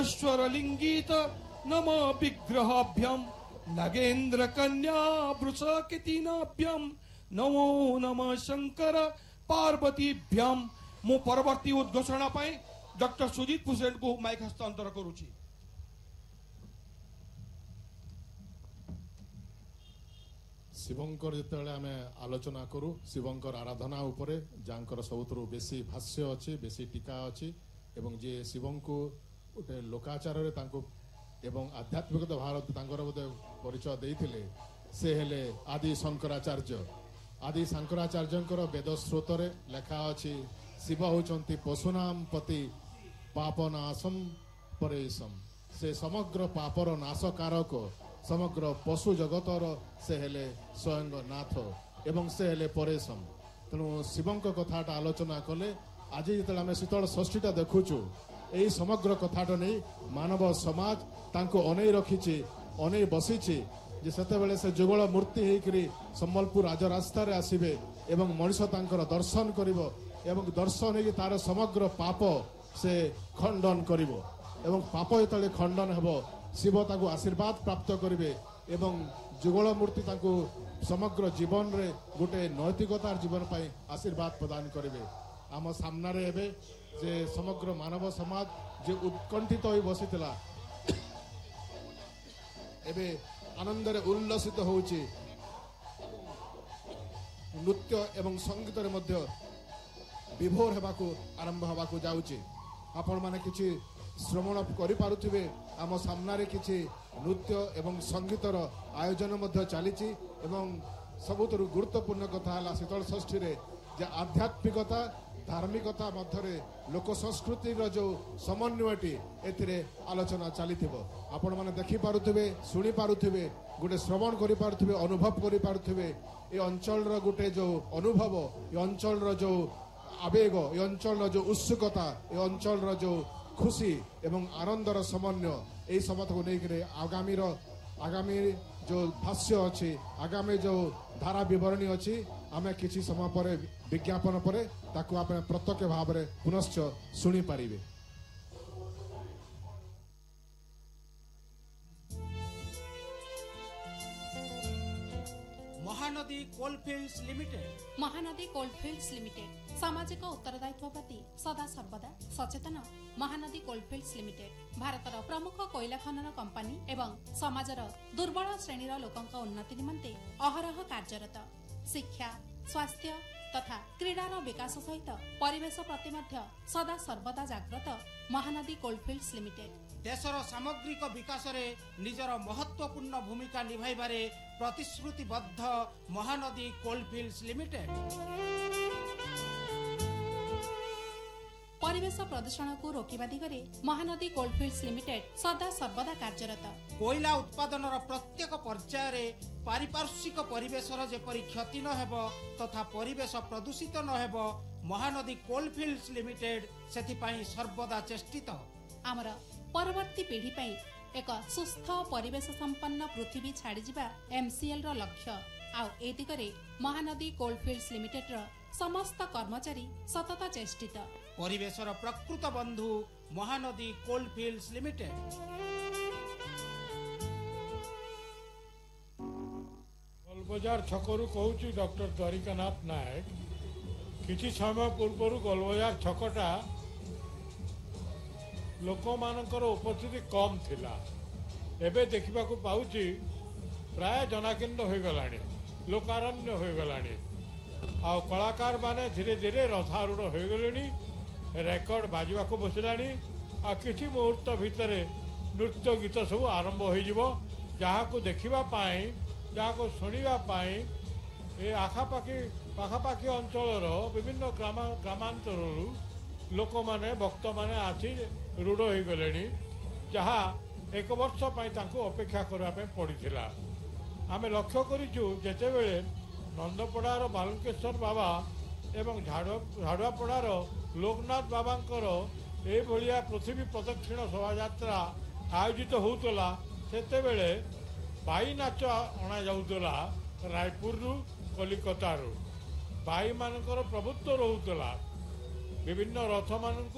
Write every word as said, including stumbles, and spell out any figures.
स्वरलिंगीत नम विग्रहाभ्यम नगेन्द्र कन्या वृषकितीनाभ्यम नमो नम शंकर पार्वतीभ्यम। मु परवर्ती उद्घोषणा पाई डॉक्टर सुजीत पुसेट को माइक हस्तांतर करुची। शिवंकर जिते आम आलोचना करूँ शिवंकर आराधना उपरे जहाँकर सबुठ बेसी भाष्य अच्छी बेसी टीका अच्छी एवं जे शिवं को गोटे लोकाचार एवं आध्यात्मिकता भारत बोधे परिचय देते से हेले आदि शंकराचार्य। आदि शंकराचार्य वेद स्रोत लेखा अच्छी शिव होचंती पशुनाम पति पापनाशम परेशम। से समग्र पापर नाशकारक समग्र पशु जगतर से हेले स्वयं नाथ एवं से हेले परेशम। तेणु शिवं कथाटा आलोचना कले आज जो आम शीतल षष्ठीटा देखुचु यही समग्र कथाटा नहीं मानव समाज तांको अनै रखी अनै बसी जे सेतेबेले से जुगल मूर्ति होकरी संबलपुर राजरास्ता रे आसीबे एवं मनुष्य तांकर दर्शन करिवो एवं दर्शन होगी तार समग्र पाप से खंडन करिवो एवं पाप जेतले खंडन हेबो शिव ताकू आशीर्वाद प्राप्त करिवे एवं जुगल मूर्ति ताकू समग्र जीवन रे गोटे नैतिकतार जीवन पाई आशीर्वाद प्रदान करिवे। आम सामना रे एबे जे समग्र मानव समाज जे उत्कंठित होई बसितला एबे आनंद रे उल्लसित होउची नृत्य एवं संगीत रे मध्य विभोर हेबाकू आरंभ हेबाकू जाउची। आपण माने किछि श्रवण करि पारुथिबे आम सामना रे किछि नृत्य एवं संगीतर आयोजन मध्य चलीची एवं सबुतरु गुरुत्वपूर्ण कथा हला शीतल षष्ठी रे जे आध्यात्मिकता धार्मिकता मध्य लोक संस्कृति जो समन्वयटी एथिरे आलोचना चलीथिबो। आपण माने देखि पारुथिबे सुनी पारुथिबे गोटे श्रवण करि पारुथिबे अनुभव करि पारुथिबे ए अंचल रो गोटे जो अनुभव ए अंचल रो जो आवेग ए अंचल रो जो उत्सुकता ए अंचल रो जो खुशी एवं आनंदर समन्वय ए समत को नेकरे आगामी रो आगामी जो भाष्य अच्छी आगामी जो धारा विवरणी अच्छी आमे किसी समय पर विज्ञापन पर ताकू आप प्रत्यक्ष भाव में पुनश्च शुणी पारिबे। Mahanadi coalfields limited Mahanadi coalfields limited सामाजिक उत्तरदायित्व प्रति सदा सर्वदा सचेतन। महानदी कोलफील्ड्स लिमिटेड भारतर प्रमुख कोयला खनन कंपानी एवं समाजर दुर्बल श्रेणीर लोकंक उन्नति निमंते अहरह कार्यरत। शिक्षा स्वास्थ्य तथा क्रीडार विकास सहित परिवेश प्रति मध्य सदा सर्वदा जाग्रत महानदी कोलफील्ड्स लिमिटेड देशर सामग्रिक विकास रे निजर महत्वपूर्ण भूमिका निभाइबारे प्रतिश्रुतिबद्ध महानदी कोलफील्ड्स लिमिटेड परिवेश प्रदूषण को रोकिबा दिगरे महानदी कोलफील्ड्स लिमिटेड सदा सर्वदा कार्यरत। कोयला उत्पादन प्रत्येक पर्याय रे पारिपार्श्विक परिवेशर जेपरी क्षति न हेबो तथा परिवेश प्रदूषित न हेबो महानदी कोलफील्ड्स लिमिटेड सेथिपाई सर्वदा चेष्टित। आमर परवर्ती पीढ़ी पई एक सुस्थ परिवेश संपन्न पृथ्वी छाड़ी जिबा एमसीएल रो लक्ष्य आ ए दिगरे महानदी कोलफील्ड्स लिमिटेड रो समस्त कर्मचारी सतत चेष्टित। परिवेशर प्रकृत बंधु महानदी कोलफील्ड्स लिमिटेड। गोलबजार छकरू कहूँ डॉक्टर द्वारिकानाथ नायक किछि समय पूर्व गोलबजार छकटा लोक मानकर उपस्थिति कम थिला एबे देखा पाऊँ प्राय जनाकीर्ण हो गलानी लोकारण्य हो गलानी आ कलाकार माने धीरे धीरे रथारूढ़ हो गले रेकर्ड बाजवा बसलानी आ किछि मुहूर्त भितर नृत्य गीत सब आरंभ हो जहाँ को देखा जहाँ को शुणापी ए आखापाखी पाखापाखी अंचल विभिन्न ग्राम ग्रामांतर लोक मैंने भक्त मैंने आसी रूढ़ हो गले जहाँ एक वर्ष अपेक्षा करने पड़ा। आम लक्ष्य करूँ जितेबले नंदपड़ार बालुकेश्वर बाबा एवं झाड़ुआपड़ार लोकनाथ बाबांकर ए भलिया पृथ्वी प्रदक्षिण शोभा यात्रा आयोजित होउतला सेतेबेले बाई नाच अणा जाउतला रायपुर कलिकता बाई मानकर प्रभुत्व रोला विभिन्न रथ मान